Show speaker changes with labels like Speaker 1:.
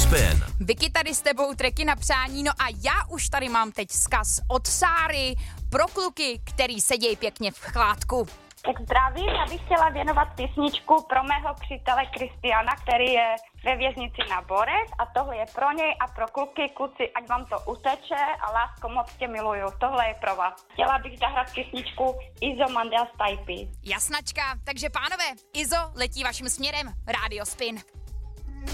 Speaker 1: Spin.
Speaker 2: Vicky tady s tebou treky na přání, no a já už tady mám teď vzkaz od Sáry pro kluky, který sedějí pěkně v chládku.
Speaker 3: Tak zdravím, já bych chtěla věnovat písničku pro mého přítele Kristiana, který je ve věznici na Borec a tohle je pro něj a pro kluci, ať vám to uteče a lásko, moc tě miluju, tohle je pro vás. Chtěla bych zahrát písničku Izo Mandel Stajpy.
Speaker 2: Jasnačka, takže pánové, Izo letí vaším směrem, Radio Spin.